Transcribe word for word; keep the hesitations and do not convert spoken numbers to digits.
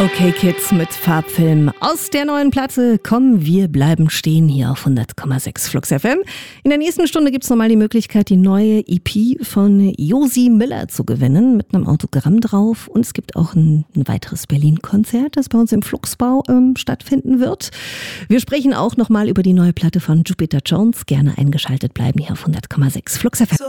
Okay Kids mit Farbfilm. Aus der neuen Platte Komm, wir bleiben stehen hier auf hundert Komma sechs Flux F M. In der nächsten Stunde gibt es nochmal die Möglichkeit, die neue E P von Josi Müller zu gewinnen mit einem Autogramm drauf. Und es gibt auch ein, ein weiteres Berlin-Konzert, das bei uns im Fluxbau ähm, stattfinden wird. Wir sprechen auch nochmal über die neue Platte von Jupiter Jones. Gerne eingeschaltet bleiben hier auf hundert Komma sechs Flux F M.